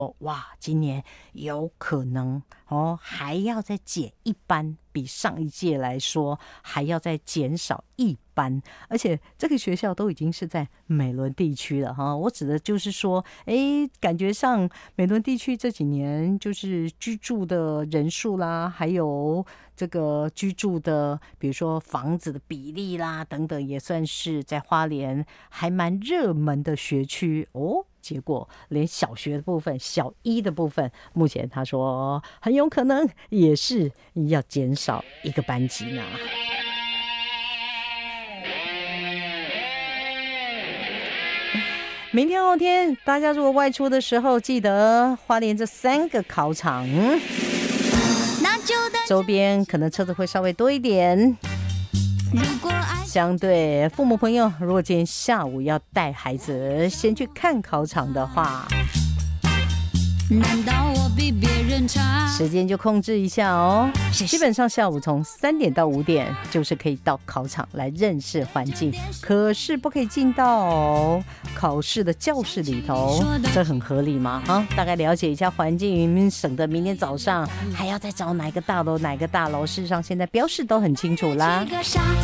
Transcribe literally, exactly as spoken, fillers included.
哇，今年有可能哦，还要再减一班，比上一届来说还要再减少一班，而且这个学校都已经是在美仑地区了哈。我指的就是说，哎，感觉上美仑地区这几年就是居住的人数啦，还有这个居住的，比如说房子的比例啦等等，也算是在花莲还蛮热门的学区哦。结果连小学的部分，小一的部分，目前他说很有可能也是要减少一个班级呢。明天后天大家如果外出的时候，记得花莲这三个考场周边可能车子会稍微多一点，相对父母朋友如果今天下午要带孩子先去看考场的话，难道我比别人差？时间就控制一下哦。基本上下午从三点到五点就是可以到考场来认识环境，可是不可以进到考试的教室里头，这很合理吗？啊，大概了解一下环境，省得明天早上还要再找哪个大楼哪个大楼。事实上现在标示都很清楚啦。